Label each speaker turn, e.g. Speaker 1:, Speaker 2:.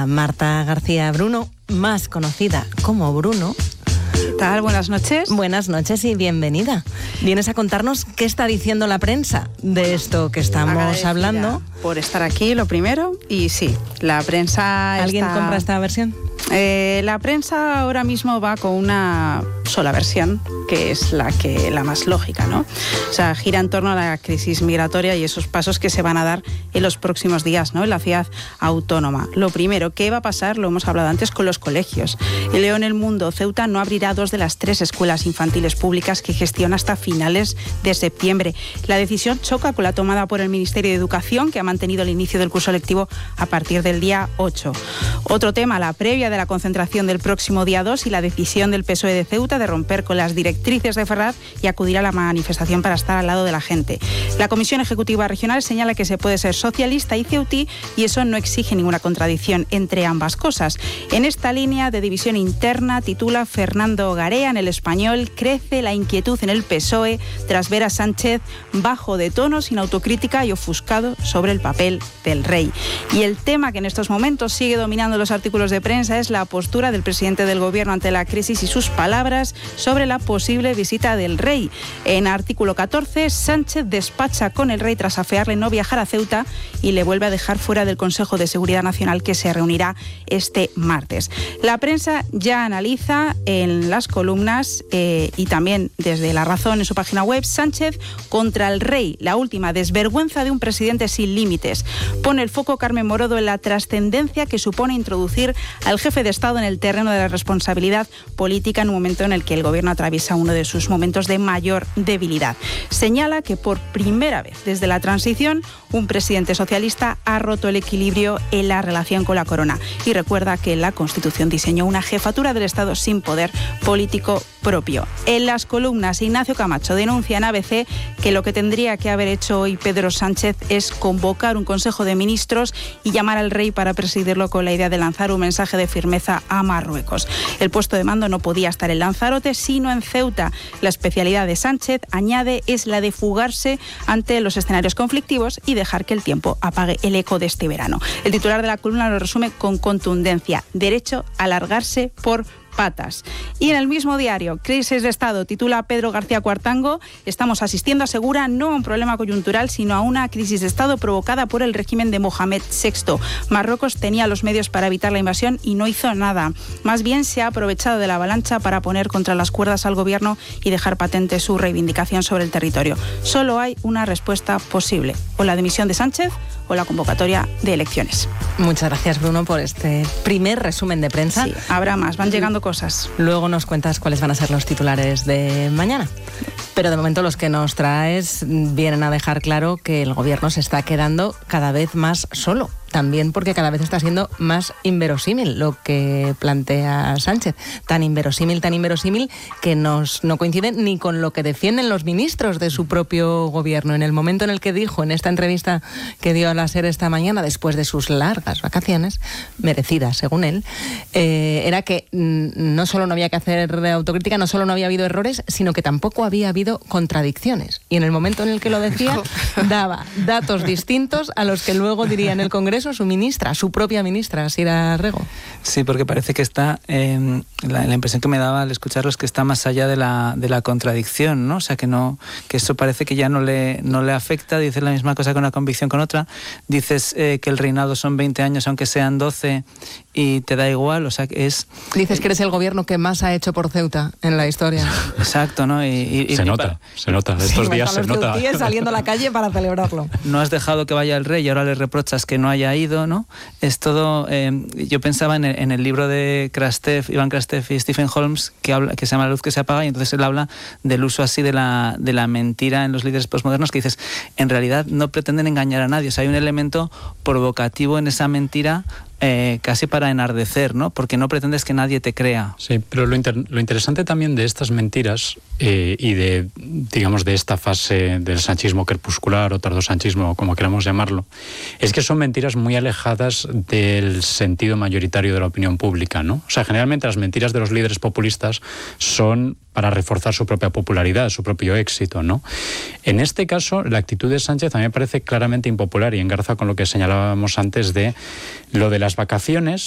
Speaker 1: Marta García Bruno, más conocida como Bruno.
Speaker 2: ¿Qué tal? Buenas noches.
Speaker 1: Buenas noches y bienvenida. Vienes a contarnos qué está diciendo la prensa de esto que estamos hablando.
Speaker 2: Por estar aquí, lo primero. Y sí, la prensa
Speaker 1: ¿Alguien compra esta versión?
Speaker 2: La prensa ahora mismo va con una sola versión, que es la más lógica, ¿no? O sea, gira en torno a la crisis migratoria y esos pasos que se van a dar en los próximos días, ¿no? En la ciudad autónoma. Lo primero, ¿qué va a pasar? Lo hemos hablado antes con los colegios. Y leo en El Mundo, Ceuta no abrirá 2 de las 3 escuelas infantiles públicas que gestiona hasta finales de septiembre. La decisión choca con la tomada por el Ministerio de Educación, que ha mantenido el inicio del curso lectivo a partir del día 8. Otro tema, la previa de la concentración del próximo día 2 y la decisión del PSOE de Ceuta de romper con las directrices de Ferraz y acudir a la manifestación para estar al lado de la gente. La Comisión Ejecutiva Regional señala que se puede ser socialista y ceutí y eso no exige ninguna contradicción entre ambas cosas. En esta línea de división interna, titula Fernando Garea en El Español, crece la inquietud en el PSOE tras ver a Sánchez bajo de tono, sin autocrítica y ofuscado sobre el papel del rey. Y el tema que en estos momentos sigue dominando los artículos de prensa es la postura del presidente del Gobierno ante la crisis y sus palabras sobre la posible visita del rey. En artículo 14, Sánchez despacha con el rey tras afearle no viajar a Ceuta y le vuelve a dejar fuera del Consejo de Seguridad Nacional que se reunirá este martes. La prensa ya analiza en las columnas y también desde La Razón en su página web, Sánchez contra el rey, la última desvergüenza de un presidente sin límites. Pone el foco Carmen Morodo en la trascendencia que supone introducir al jefe de Estado en el terreno de la responsabilidad política en un momento en el que el Gobierno atraviesa uno de sus momentos de mayor debilidad. Señala que por primera vez desde la transición un presidente socialista ha roto el equilibrio en la relación con la corona y recuerda que la Constitución diseñó una jefatura del Estado sin poder político propio. En las columnas, Ignacio Camacho denuncia en ABC que lo que tendría que haber hecho hoy Pedro Sánchez es convocar un Consejo de Ministros y llamar al rey para presidirlo con la idea de lanzar un mensaje de firmeza a Marruecos. El puesto de mando no podía estar en Lanzarote, sino en Ceuta. La especialidad de Sánchez, añade, es la de fugarse ante los escenarios conflictivos y dejar que el tiempo apague el eco de este verano. El titular de la columna lo resume con contundencia: derecho a largarse por patas. Y en el mismo diario, Crisis de Estado, titula Pedro García Cuartango, estamos asistiendo, asegura, no a un problema coyuntural, sino a una crisis de Estado provocada por el régimen de Mohamed VI. Marruecos tenía los medios para evitar la invasión y no hizo nada. Más bien se ha aprovechado de la avalancha para poner contra las cuerdas al gobierno y dejar patente su reivindicación sobre el territorio. Solo hay una respuesta posible: o la dimisión de Sánchez o la convocatoria de elecciones.
Speaker 1: Muchas gracias, Bruno, por este primer resumen de prensa.
Speaker 2: Sí, habrá más, van llegando cosas.
Speaker 1: Luego nos cuentas cuáles van a ser los titulares de mañana. Pero de momento los que nos traes vienen a dejar claro que el Gobierno se está quedando cada vez más solo. También porque cada vez está siendo más inverosímil lo que plantea Sánchez. Tan inverosímil que no coincide ni con lo que defienden los ministros de su propio gobierno. En el momento en el que dijo en esta entrevista que dio a la SER esta mañana, después de sus largas vacaciones, merecidas según él, era que no solo no había que hacer autocrítica, no solo no había habido errores, sino que tampoco había habido contradicciones. Y en el momento en el que lo decía, daba datos distintos a los que luego diría en el Congreso su propia ministra, Sira Rego.
Speaker 3: Sí, porque parece que está, la impresión que me daba al escucharlo es que está más allá de la contradicción, ¿no? O sea, que eso parece que ya no le afecta. Dices la misma cosa con una convicción con otra. Dices que el reinado son 20 años, aunque sean 12, y te da igual. O sea, que es...
Speaker 1: Dices que eres el gobierno que más ha hecho por Ceuta en la historia.
Speaker 3: Exacto, ¿no?
Speaker 4: Se nota. Estos días se nota.
Speaker 1: Saliendo a la calle para celebrarlo.
Speaker 3: No has dejado que vaya el rey y ahora le reprochas que no haya ido, ¿no? Es todo... yo pensaba en el libro de Iván Krastev y Stephen Holmes, que se llama La luz que se apaga, y entonces él habla del uso así de la mentira en los líderes postmodernos, que dices, en realidad no pretenden engañar a nadie. O sea, hay un elemento provocativo en esa mentira, casi para enardecer, ¿no? Porque no pretendes que nadie te crea.
Speaker 4: Sí, pero lo interesante también de estas mentiras y de esta fase del sanchismo crepuscular o tardosanchismo, como queramos llamarlo, es que son mentiras muy alejadas del sentido mayoritario de la opinión pública, ¿no? O sea, generalmente las mentiras de los líderes populistas son para reforzar su propia popularidad, su propio éxito, ¿no? En este caso, la actitud de Sánchez a mí me parece claramente impopular y engarza con lo que señalábamos antes de lo de las vacaciones,